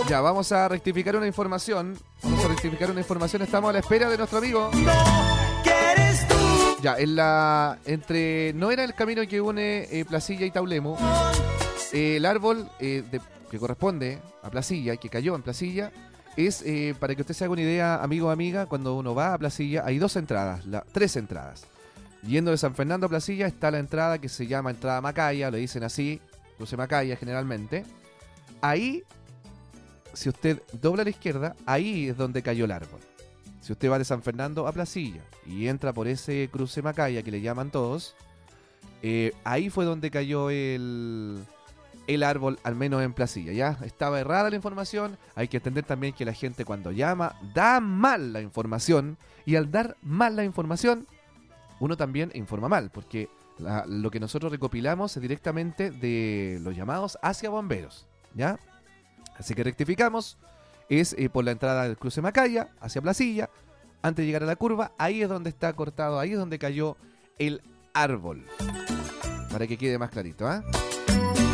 Ya, vamos a rectificar una información. Estamos a la espera de nuestro amigo. Ya, no era el camino que une Placilla y Taulemo. El árbol que corresponde a Placilla, que cayó en Placilla, es, para que usted se haga una idea, amigo o amiga, cuando uno va a Placilla hay tres entradas. Yendo de San Fernando a Placilla está la entrada que se llama entrada Macaya, le dicen así, Cruce Macaya generalmente. Ahí, si usted dobla a la izquierda, ahí es donde cayó el árbol. Si usted va de San Fernando a Placilla y entra por ese cruce Macaya que le llaman todos, ahí fue donde cayó el árbol, al menos en Placilla. Ya estaba errada la información. Hay que entender también que la gente cuando llama da mal la información, y al dar mal la información uno también informa mal, porque lo que nosotros recopilamos es directamente de los llamados hacia bomberos, ¿ya? Así que rectificamos, es por la entrada del cruce Macaya, hacia Placilla, antes de llegar a la curva, ahí es donde está cortado, ahí es donde cayó el árbol. Para que quede más clarito, ¿ah?